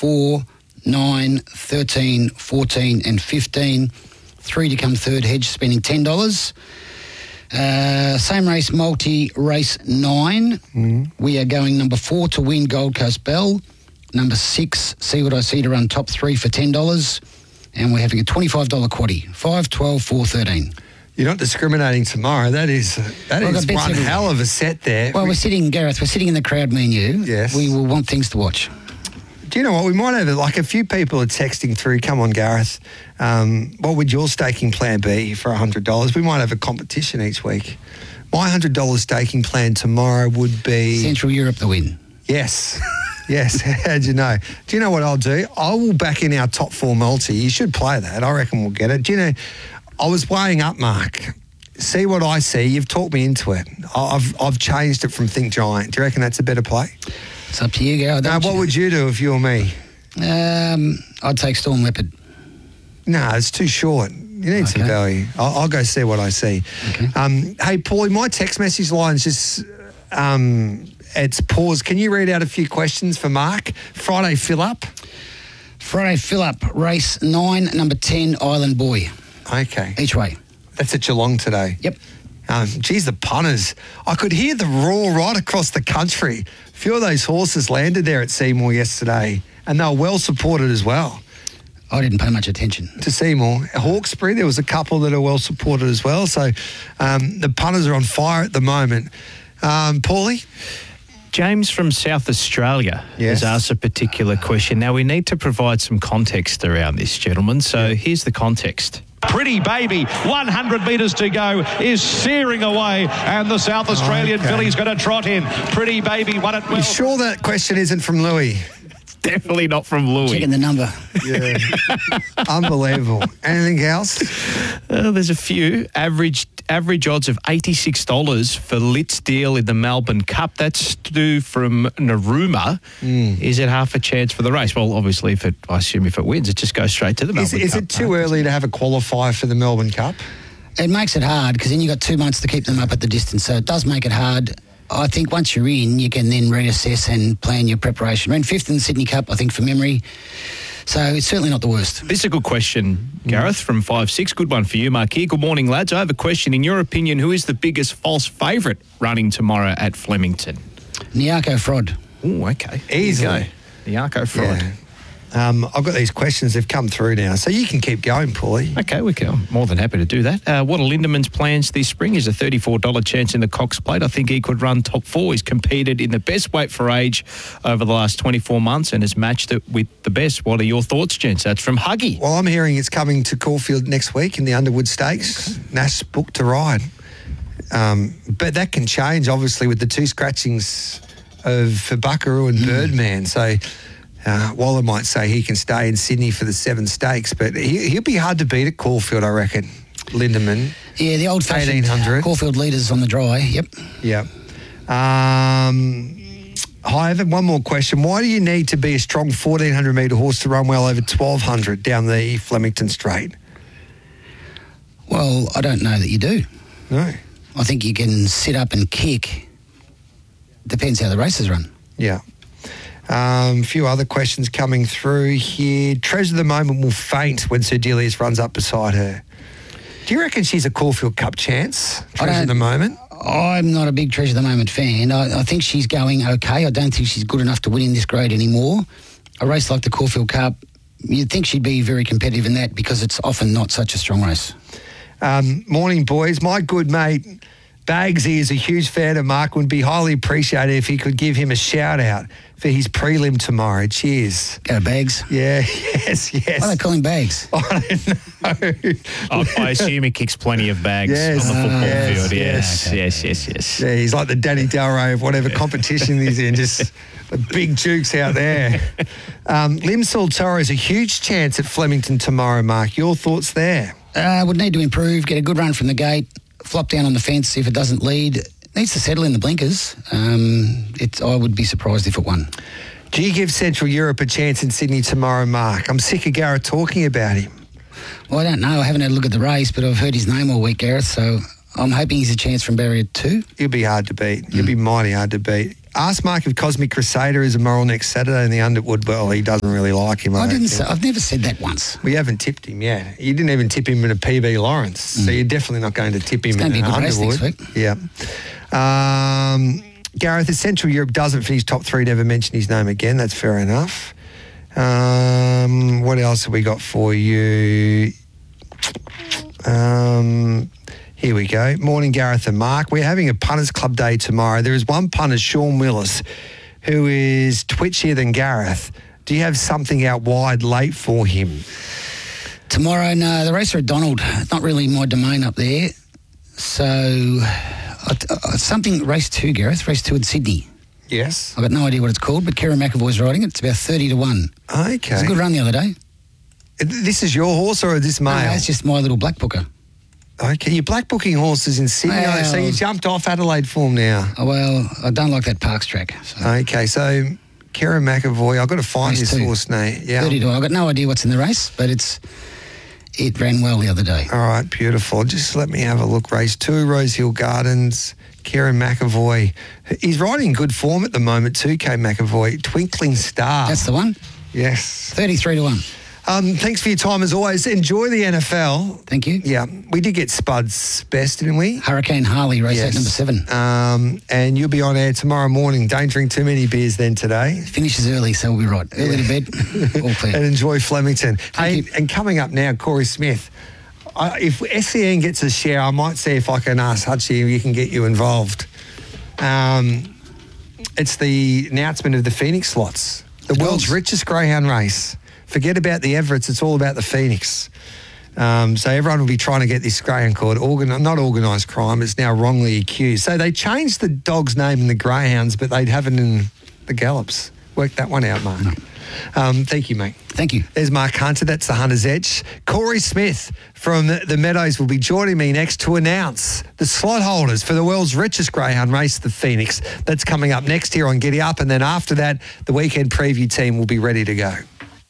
4, 9, 13, 14 and 15. 3 to come third hedge, spending $10. Same race, multi, race 9. We are going number 4 to win Gold Coast Bell. Number 6, See What I See to run top 3 for $10. And we're having a $25 quaddie, 5, 12, 4, 13. You're not discriminating tomorrow. That is one hell of a set there. Well, we're sitting in the crowd, me and you. Yes. We will want things to watch. Do you know what? We might have, a few people are texting through, come on, Gareth, what would your staking plan be for $100? We might have a competition each week. My $100 staking plan tomorrow would be... Central Europe the win. Yes. Yes. How'd you know? Do you know what I'll do? I will back in our top 4 multi. You should play that. I reckon we'll get it. Do you know, I was weighing up, Mark. See What I See. You've talked me into it. I've changed it from Think Giant. Do you reckon that's a better play? It's up to you, Gareth. What would you do if you were me? I'd take Storm Leopard. No, it's too short. You need some value. I'll go See What I See. Okay. Hey, Paulie, my text message line's just... it's paused. Can you read out a few questions for Mark? Friday fill-up. Friday fill-up, race 9, number 10, Island Boy. Okay. Each way. That's at Geelong today. Yep. Geez, the punters. I could hear the roar right across the country. A few of those horses landed there at Seymour yesterday, and they were well supported as well. I didn't pay much attention. To Seymour. Hawkesbury, there was a couple that are well supported as well. So the punters are on fire at the moment. Paulie? James from South Australia has asked a particular question. Now, we need to provide some context around this, gentlemen. So here's the context. Pretty Baby, 100 metres to go, is searing away, and the South Australian filly's going to trot in. Pretty Baby won it well. You sure that question isn't from Louis? Definitely not from Louis. Checking the number. Yeah. Unbelievable. Anything else? There's a few. Average odds of $86 for Lit's Deal in the Melbourne Cup. That's due from Naruma. Is it half a chance for the race? Well, obviously, I assume if it wins, it just goes straight to the Melbourne Cup. Is it too early to have a qualifier for the Melbourne Cup? It makes it hard because then you've got 2 months to keep them up at the distance. So it does make it hard. I think once you're in, you can then reassess and plan your preparation. Ran 5th in the Sydney Cup, I think, from memory. So it's certainly not the worst. This is a good question, Gareth, from 5-6. Good one for you, Mark here. Good morning, lads. I have a question. In your opinion, who is the biggest false favourite running tomorrow at Flemington? Nyako Fraud. Oh, okay. Easily. Nyako Fraud. Yeah. I've got these questions. They've come through now. So you can keep going, Paulie. Okay, I'm more than happy to do that. What are Lindeman's plans this spring? Is a $34 chance in the Cox Plate. I think he could run top 4. He's competed in the best weight for age over the last 24 months and has matched it with the best. What are your thoughts, gents? That's from Huggy. Well, I'm hearing it's coming to Caulfield next week in the Underwood Stakes. Okay. Nash booked to ride. But that can change, obviously, with the 2 scratchings of Buckaroo and Birdman. So... Waller might say he can stay in Sydney for the 7 stakes, but he'll be hard to beat at Caulfield, I reckon. Lindemann. Yeah, the old-fashioned 1800. Caulfield leaders on the dry, yep. Yep. Hi, Evan, one more question. Why do you need to be a strong 1,400-metre horse to run well over 1,200 down the Flemington Straight? Well, I don't know that you do. No. I think you can sit up and kick. Depends how the races run. Yeah. A few other questions coming through here. Treasure of the Moment will faint when Sir Delius runs up beside her. Do you reckon she's a Caulfield Cup chance, Treasure of the Moment? I'm not a big Treasure of the Moment fan. I think she's going okay. I don't think she's good enough to win in this grade anymore. A race like the Caulfield Cup, you'd think she'd be very competitive in that because it's often not such a strong race. Morning, boys. My good mate Bagsy is a huge fan of Mark. Would be highly appreciated if he could give him a shout out for his prelim tomorrow. Cheers. Go Bags. Yeah, yes. Why do they call him Bags? I don't know. I assume he kicks plenty of bags on the football field. Yes. Yeah, he's like the Danny Delray of whatever competition he's in, just the big jukes out there. Limsall Toro is a huge chance at Flemington tomorrow, Mark. Your thoughts there? Would need to improve, get a good run from the gate, flop down on the fence if it doesn't lead. Needs to settle in the blinkers. I would be surprised if it won. Do you give Central Europe a chance in Sydney tomorrow, Mark? I'm sick of Gareth talking about him. Well, I don't know. I haven't had a look at the race, but I've heard his name all week, Gareth, so I'm hoping he's a chance from barrier 2. He'll be hard to beat. He'll be mighty hard to beat. Ask Mark if Cosmic Crusader is a moral next Saturday in the Underwood. Well, he doesn't really like him. I've never said that once. We haven't tipped him yet. You didn't even tip him in a PB Lawrence, so you're definitely not going to tip him in an Underwood. Next week. Yeah. Gareth, if Central Europe doesn't finish top 3, never mention his name again. That's fair enough. What else have we got for you? Here we go. Morning, Gareth and Mark. We're having a punters club day tomorrow. There is one punter, Sean Willis, who is twitchier than Gareth. Do you have something out wide late for him? Tomorrow, no. The racer at Donald, it's not really my domain up there. So, something, race 2, Gareth, race 2 in Sydney. Yes. I've got no idea what it's called, but Kieran McAvoy's riding it. It's about 30 to 1. Okay. It's a good run the other day. This is your horse or is this male? No, it's just my little black booker. Okay, you're black booking horses in Sydney, Well, so you jumped off Adelaide form now. Oh, well, I don't like that Parks track. So. Okay, so Kieran McAvoy, I've got to find Race this 2. horse name. Yeah. 30 to 1. I've got no idea what's in the race, but it ran well the other day. All right, beautiful. Just let me have a look. Race 2, Rosehill Gardens, Kieran McAvoy. He's riding in good form at the moment too, K. McAvoy. Twinkling Star. That's the one? Yes. 33 to 1. Thanks for your time as always. Enjoy the NFL. Thank you. Yeah, we did get Spud's best, didn't we? Hurricane Harley, race at number 7. And you'll be on air tomorrow morning. Don't drink too many beers then today. Finishes early, so we'll be right. Early to bed, all clear. And enjoy Flemington. Thank you. And coming up now, Corey Smith. If SEN gets a share, I might see if I can ask Hutchie if he can get you involved. It's the announcement of the Phoenix slots. The world's richest greyhound race. Forget about the Everett's, it's all about the Phoenix. So everyone will be trying to get this greyhound called not organised crime, it's now wrongly accused. So they changed the dog's name in the greyhounds, but they'd have it in the gallops. Work that one out, Mark. No. Thank you, mate. Thank you. There's Mark Hunter, that's the Hunter's Edge. Corey Smith from the Meadows will be joining me next to announce the slot holders for the world's richest greyhound race, the Phoenix. That's coming up next here on Giddy Up, and then after that, the weekend preview team will be ready to go.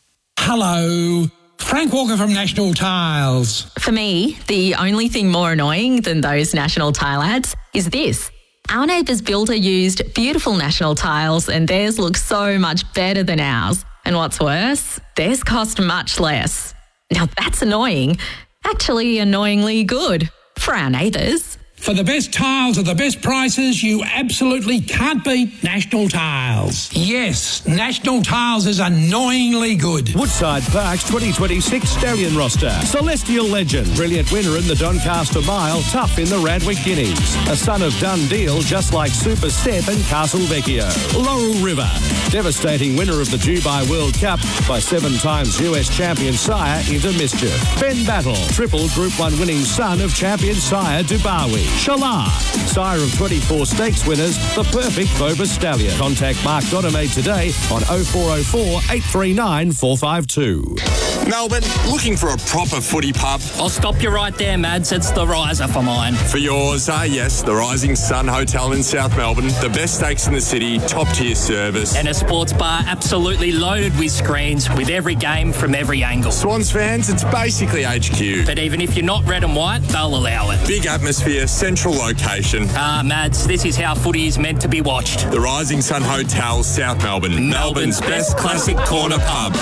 Hello, Frank Walker from National Tiles. For me, the only thing more annoying than those National Tile ads is this. Our neighbour's builder used beautiful National Tiles and theirs looks so much better than ours. And what's worse, theirs cost much less. Now that's annoying. Actually, annoyingly good for our neighbours. For the best tiles at the best prices, you absolutely can't beat National Tiles. Yes, National Tiles is annoyingly good. Woodside Park's 2026 Stallion roster. Celestial Legend, brilliant winner in the Doncaster Mile, tough in the Randwick Guineas. A son of Dundeel, just like Super Steph and Castle Vecchio. Laurel River, devastating winner of the Dubai World Cup by 7 times US champion sire Into Mischief. Ben Battle, triple Group 1 winning son of champion sire Dubawi. Shalar, sire of 24 stakes winners, the perfect Vobis Stallion. Contact Mark Dodemaide today on 0404 839 452. Melbourne, looking for a proper footy pub? I'll stop you right there, Mads. It's the Riser for mine. For yours, yes, the Rising Sun Hotel in South Melbourne. The best steaks in the city, top-tier service. And a sports bar absolutely loaded with screens with every game from every angle. Swans fans, it's basically HQ. But even if you're not red and white, they'll allow it. Big atmosphere, central location. Mads, this is how footy is meant to be watched. The Rising Sun Hotel, South Melbourne. Melbourne's best classic corner pub.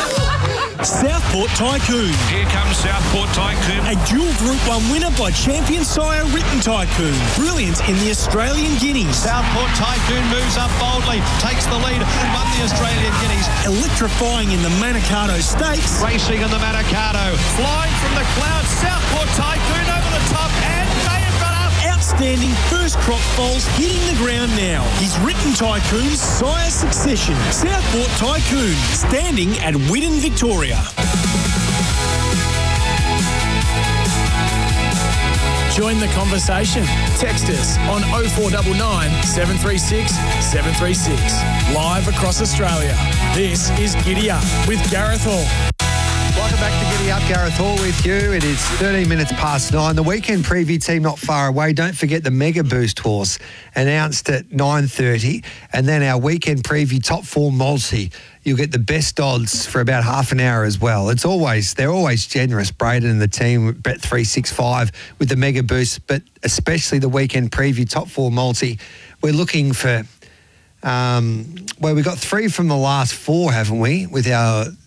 Southport Tycoon. Here comes Southport Tycoon. A dual Group 1 winner by champion sire Written Tycoon. Brilliant in the Australian Guineas. Southport Tycoon moves up boldly, takes the lead and won the Australian Guineas. Electrifying in the Manikato Stakes. Racing in the Manikato. Flying from the clouds, Southport Tycoon over the top and may have got up. Outstanding first crop foals hitting the ground now. His Written Tycoon's sire succession. Southport Tycoon, standing at Widden, Victoria. Join the conversation. Text us on 0499 736 736. Live across Australia. This is Giddy Up with Gareth Hall. Welcome back to Giddy Up. Gareth Hall with you. It is 13 minutes past 9. The weekend preview team not far away. Don't forget the Mega Boost horse announced at 9:30. And then our weekend preview top 4 multi. You'll get the best odds for about half an hour as well. They're always generous, Braden and the team at Bet365 with the Mega Boost, but especially the weekend preview top 4 multi. We're looking for, we got 3 from the last 4, haven't we, with our